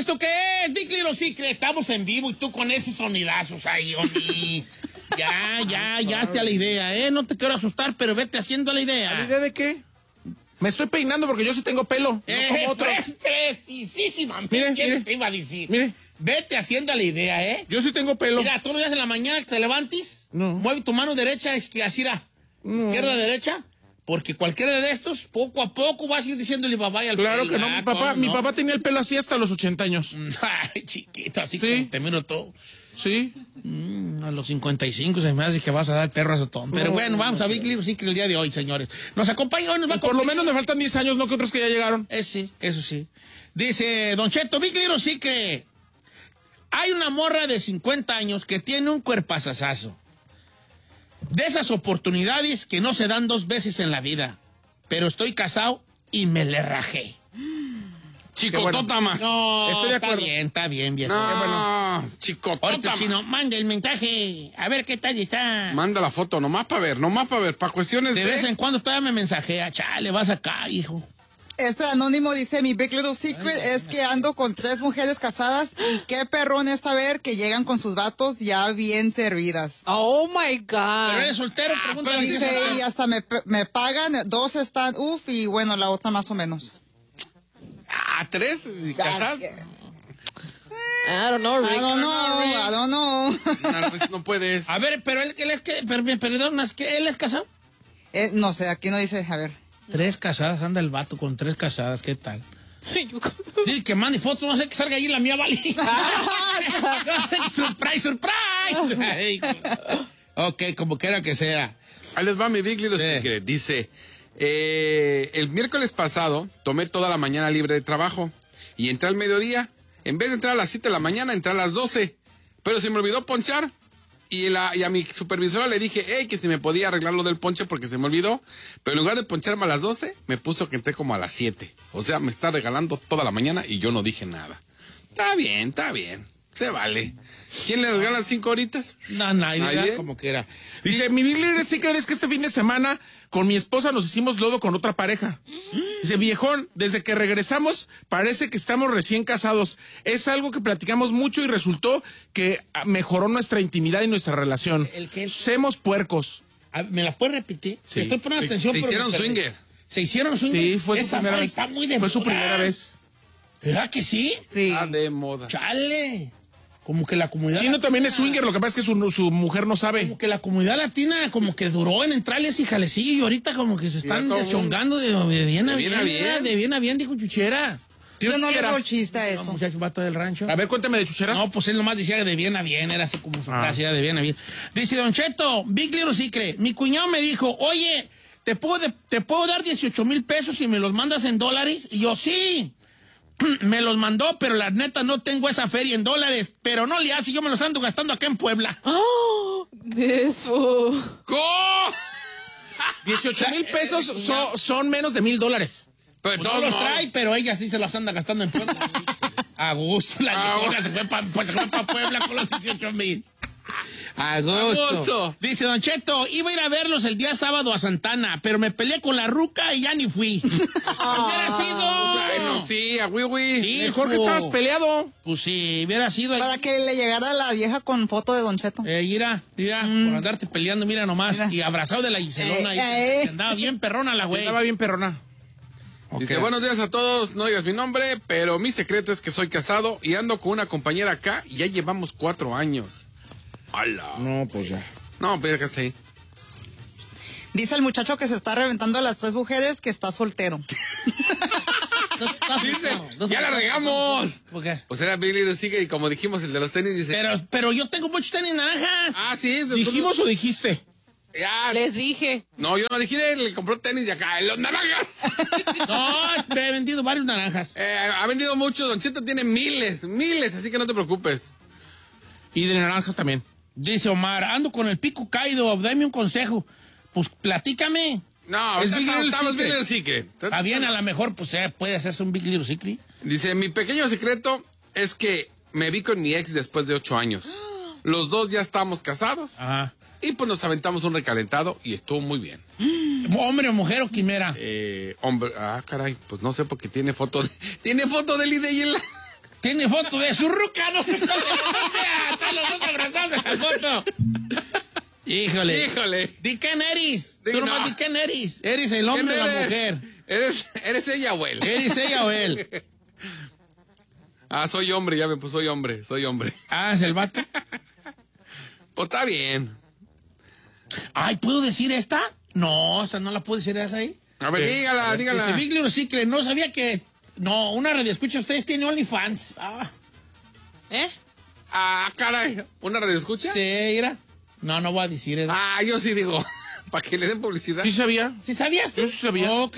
¿esto qué es? Big Little Secret, estamos en vivo y tú con esos sonidazos ahí, homie. Ya, hazte a la idea, ¿eh? No te quiero asustar, pero vete haciendo a la idea. ¿A la idea de qué? Me estoy peinando porque yo sí tengo pelo, no como otros. Precisísima. Mire. Te iba a decir. Mire. Vete haciendo a la idea, ¿eh? Yo sí tengo pelo. Mira, todos los días en la mañana que te levantes, No. mueve tu mano derecha, es que así irá. No. Izquierda, derecha. Porque cualquiera de estos, poco a poco, vas a ir diciéndole bye al Claro pelo. que no, mi papá tenía el pelo así hasta los 80 años. Ay, chiquito, así Sí. como te miro todo. Sí. A los 55 se me hace que vas a dar perro a sotón. Pero bueno, vamos a Big Little Secret el día de hoy, señores. Nos acompaña hoy, nos va a Por lo menos me faltan 10 años, no que otros que ya llegaron. Sí, eso sí. Dice Don Cheto, Big Little Secret. Hay una morra de 50 años que tiene un cuerpazazazo. De esas oportunidades que no se dan 2 veces en la vida. Pero estoy casado y me le rajé. Chicotota más. No, Estoy de acuerdo. Está bien, viejo. No, chicotota Ahorita, más. chino, manda el mensaje. A ver qué tal está. Manda la foto, nomás para ver, para cuestiones De vez en cuando todavía me mensajea. Chale, vas acá, hijo. Este anónimo dice, mi Big Little Secret es que ando con 3 mujeres casadas y qué perrón es saber que llegan con sus vatos ya bien servidas. Oh my God. Pero eres soltero, pregúntale. pero si Dice, es- y hasta me pagan, 2 están, y bueno, la otra más o menos. 3 casadas. I don't know, Rick. I don't know. No, pues no puedes. A ver, pero él es que, perdón, ¿es que él es casado? No sé, aquí no dice, a ver. 3 casadas, anda el vato con 3 casadas, ¿qué tal? Dile que mande fotos, no sé que salga ahí la mía, vale. Surprise. Ok, como quiera que sea. Ahí les va mi Big Little Sí. Secret. Dice, el miércoles pasado tomé toda la mañana libre de trabajo y entré al mediodía. En vez de entrar a las 7 de la mañana, entré a las 12. Pero se me olvidó ponchar. Y a mi supervisora le dije, hey, que si me podía arreglar lo del ponche porque se me olvidó. Pero en lugar de poncharme a las 12, me puso que entré como a las 7. O sea, me está regalando toda la mañana y yo no dije nada. Está bien. Se vale. ¿Quién le regala 5 horitas? Nadie, ¿Nadie? como quiera. Dice, mi Big Little Secret es que este fin de semana con mi esposa nos hicimos lodo con otra pareja. Dice, viejón, desde que regresamos parece que estamos recién casados. Es algo que platicamos mucho y resultó que mejoró nuestra intimidad y nuestra relación. ¿El qué? Semos puercos. ¿Me la puedes repetir? Sí. Estoy poniendo Se atención. pero hicieron me perdí. swinger. ¿Se hicieron swinger? Sí, fue su Esa primera madre vez. está muy de Fue su moda. primera vez. ¿Verdad que sí? Sí. Está de moda. Chale. Como que la comunidad... Chino también es swinger, lo que pasa es que su mujer no sabe. Como que la comunidad latina como que duró en entrarles y jalecillo y ahorita como que se están todo deschongando de bien a de bien a bien. bien. De bien a bien, dijo Chuchera. Yo no le chucheras. doy chiste a No, eso. muchacho vato del rancho. A ver, cuéntame de chucheras. No, pues él nomás decía de bien a bien, era así como su frase, era de bien a bien. Dice Don Cheto, Big Little Secret, mi cuñado me dijo, oye, ¿te puedo dar 18,000 pesos si me los mandas en dólares? Y yo, sí. Me los mandó, pero la neta no tengo esa feria en dólares, pero no le hace, yo me los ando gastando acá en Puebla. Oh, eso. ¡Co! 18,000 pesos son menos de $1,000. Pero Pues no los trae, pero ella sí se los anda gastando en Puebla. A gusto, la viejona se fue para Puebla con los 18,000. A gusto. Dice Don Cheto, iba a ir a verlos el día sábado a Santana, pero me peleé con la ruca y ya ni fui. Hubiera sido. Bueno, sí, a Wiwi. Sí, Mejor que hijo. estabas peleado. Pues sí, hubiera sido. Para que le llegara la vieja con foto de Don Cheto. Mira, por andarte peleando, mira nomás. Mira. Y abrazado de la Giselona. ahí, que andaba bien perrona la güey. Estaba bien perrona. Dice, buenos días a todos, no digas mi nombre, pero mi secreto es que soy casado y ando con una compañera acá y ya llevamos 4 años. ¡Hala! No, pues ya. No, pues ya casi. Dice el muchacho que se está reventando a las 3 mujeres que está soltero. Dice, ya la regamos. ¿Por qué? Pues era Big Little Secret y como dijimos, el de los tenis dice... Pero yo tengo muchos tenis naranjas. Ah, sí. ¿Dijimos o dijiste? Ya. Les dije. No, yo no dije, le compró tenis de acá, los naranjas. No, me he vendido varios naranjas. Ha vendido mucho, Don Cheto tiene miles, así que no te preocupes. Y de naranjas también. Dice Omar, ando con el pico caído, dame un consejo. Pues platícame. No, Es Big Little estamos Secret. Big Little Secret. Está bien, a lo mejor pues puede hacerse un Big Little Secret. Dice, mi pequeño secreto es que me vi con mi ex después de 8 años. Los dos ya estábamos casados. Ajá. Y pues nos aventamos un recalentado y estuvo muy bien. ¿Hombre o mujer o quimera? Hombre, caray, pues no sé porque tiene foto del IDE y en la... Tiene foto de su ruca, no sé cómo sea. Están los dos abrazados en la foto. Híjole. ¿De quién eres? Digo, Tú nomás, no. ¿de quién eres? ¿Eres el hombre o la mujer? Eres ella o él. ¿Eres ella o él? Ah, soy hombre, ya me puso, soy hombre. Ah, ¿es el vato? Pues está bien. Ay, ¿puedo decir esta? No, esa no la puedo decir, esa ahí. A ver, dígala. Este, Big Little Secret, no sabía que... No, una radio escucha, ustedes tienen OnlyFans. ¿Eh? Ah, caray. ¿Una radio escucha? Sí, mira. No voy a decir eso. Ah, yo sí digo. Para que le den publicidad. ¿Sí sabía? ¿Sí sabías tú? Yo sí sabía. Ok.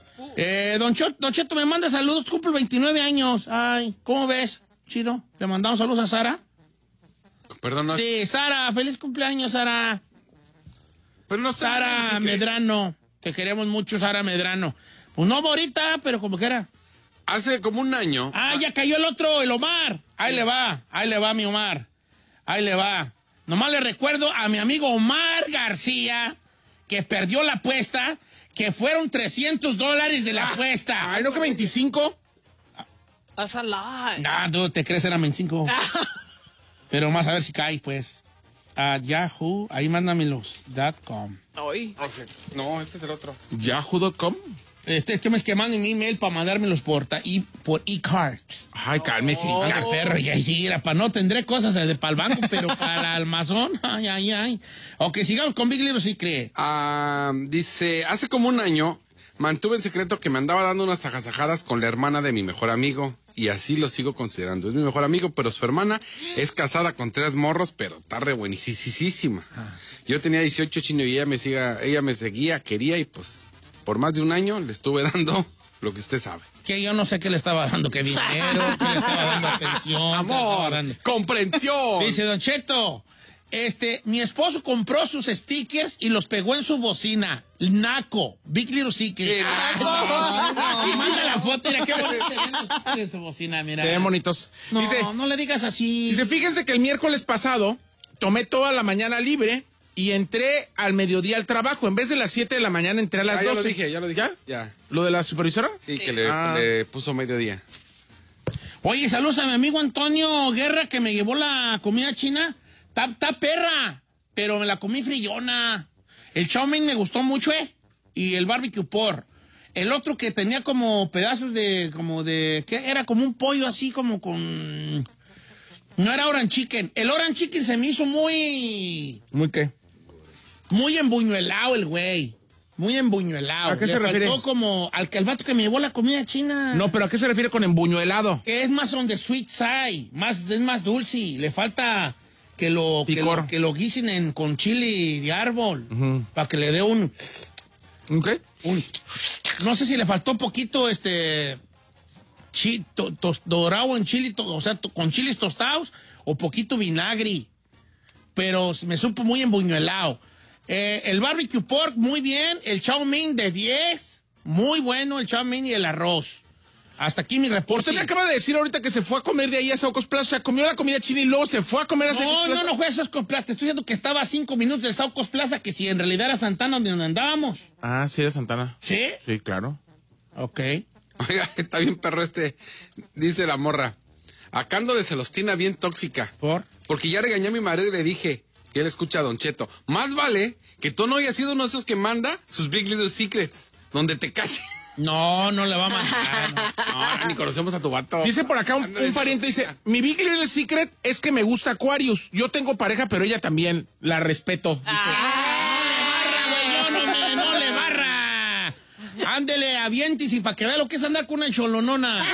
Don Cheto me manda saludos, cumple 29 años. Ay, ¿cómo ves? Chido. Le mandamos saludos a Sara. Perdón, no. Sí, Sara, feliz cumpleaños, Sara. Pero no está Sara bien, sí que- Medrano. Te queremos mucho, Sara Medrano. Pues no ahorita, pero como que era. Hace como un año. Ah, ya cayó el otro, el Omar. Ahí le va mi Omar. Ahí le va. Nomás le recuerdo a mi amigo Omar García, que perdió la apuesta, que fueron $300 de la apuesta. Ay, ¿no que 25? That's a lie. No, tú te crees eran 25. Pero más a ver si cae, pues. A Yahoo, ahí mándamelos.com. Ay. No, este es el otro. Yahoo.com. Es que me mandando mi email para mandármelos por e-card. Ay, cálmese. Ah, perro, ya, para no tendré cosas para el banco, pero para el almazón, ay. Ok, sigamos con Big Little Secret. Dice, hace como un año mantuve en secreto que me andaba dando unas agasajadas con la hermana de mi mejor amigo. Y así lo sigo considerando. Es mi mejor amigo, pero su hermana es casada con 3 morros, pero está re buenísima. Yo tenía 18, chino, y ella me seguía, quería, y pues por más de un año le estuve dando lo que usted sabe. Que yo no sé qué le estaba dando, qué dinero, qué le estaba dando atención. qué le estaba Amor, dando. comprensión. Dice Don Cheto, mi esposo compró sus stickers y los pegó en su bocina. Naco, Big Little Secret. Qué Aquí manda la foto, mira qué bonito se ven los stickers en su bocina, mira. Se ven bonitos. No le digas así. Dice, fíjense que el miércoles pasado tomé toda la mañana libre y entré al mediodía al trabajo. En vez de las 7 de la mañana entré a las 12. Ya lo dije. ¿Ya? Ya. ¿Lo de la supervisora? Sí, que le puso mediodía. Oye, saludos a mi amigo Antonio Guerra que me llevó la comida china. Está perra, pero me la comí frillona. El chow mein me gustó mucho, y el barbecue pork. El otro que tenía como pedazos ¿qué? Era como un pollo así como con... No era orange chicken. El orange chicken se me hizo muy... ¿Muy qué? Muy embuñuelado el güey. Muy embuñuelado. ¿A qué Le se refiere? faltó como al vato que me llevó la comida china. No, pero ¿a qué se refiere con embuñuelado? Que es más on the sweet side, es más dulce. Le falta que lo guisen con chili de árbol, para que le dé un... ¿Qué? No sé si le faltó poquito dorado en chili, con chiles tostados o poquito vinagre, pero me supo muy embuñuelado. El barbecue pork, muy bien. El chow mein de 10, muy bueno el chow mein y el arroz. Hasta aquí mi reporte. Usted me acaba de decir ahorita que se fue a comer de ahí a Saucos Plaza. O sea, comió la comida china y luego se fue a comer a Saucos Plaza. No fue a Saucos Plaza. Te estoy diciendo que estaba a 5 minutos de Saucos Plaza, que si en realidad era Santana donde andábamos. Ah, sí, era Santana. ¿Sí? Sí, claro. Ok. Oiga, está bien perro dice la morra. Acá ando de celostina bien tóxica. ¿Por? Porque ya regañé a mi marido y le dije que él escucha a Don Cheto. Más vale que tú no hayas sido uno de esos que manda sus Big Little Secrets, donde te cache. No le va a mandar. No, ni conocemos a tu vato. Dice por acá un Anda de pariente, dice, celostina. mi Big Little Secret es que me gusta Aquarius. Yo tengo pareja, pero ella también. La respeto. Dice. No le barra. Ándele, aviéntese para que vea lo que es andar con una cholonona.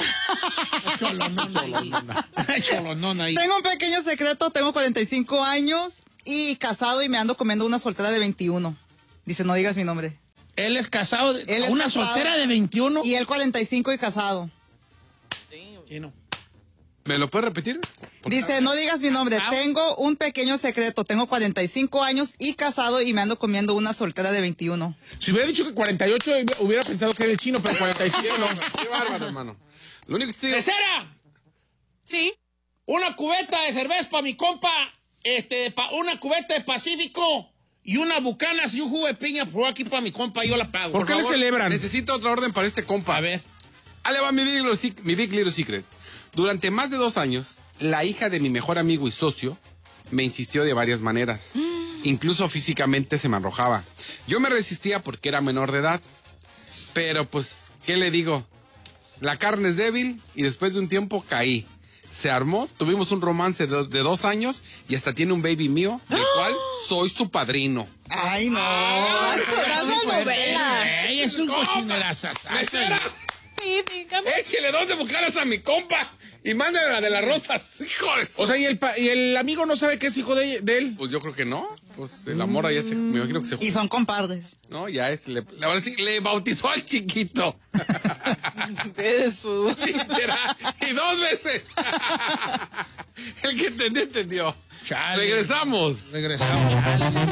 Cholonona ahí. Tengo un pequeño secreto, tengo 45 años y casado y me ando comiendo una soltera de 21. Dice, no digas mi nombre. Él es casado, Él es una casado. soltera de 21. Y él 45 y casado. Sí, no. ¿Me lo puedes repetir? Dice, no digas mi nombre, tengo un pequeño secreto, tengo 45 años y casado y me ando comiendo una soltera de 21. Si hubiera dicho que 48, hubiera pensado que era el chino, pero 47 no. Qué bárbaro, hermano. Lo único que te digo... ¡Mesera! Sí. Una cubeta de cerveza para mi compa, una cubeta de Pacífico y una Bucanas y un jugo de piña por aquí para mi compa, yo la pago. ¿Por qué le favor, celebran? Necesito otra orden para este compa. A ver. Ahí le va mi Big Little Secret. Durante más de 2 años, la hija de mi mejor amigo y socio me insistió de varias maneras. Incluso físicamente se me arrojaba. Yo me resistía porque era menor de edad. Pero pues, ¿qué le digo? La carne es débil y después de un tiempo caí. Se armó, tuvimos un romance de 2 años y hasta tiene un baby mío, del cual soy su padrino. Ay, no. Era una novela. Ey, es un cochinerazo. ¡Espera! Sí, dígame. Échele 2 de bucanas a mi compa y mándale la de las rosas. Hijo de su- O sea, y el amigo no sabe que es hijo de él. Pues yo creo que no. Pues el amor allá me imagino que se... Y son compadres. No, ya es... ahora sí, le bautizó al chiquito. Eso. Literal. Y 2 veces. El que entendió, entendió. Chale. Regresamos. Regresamos. Chale.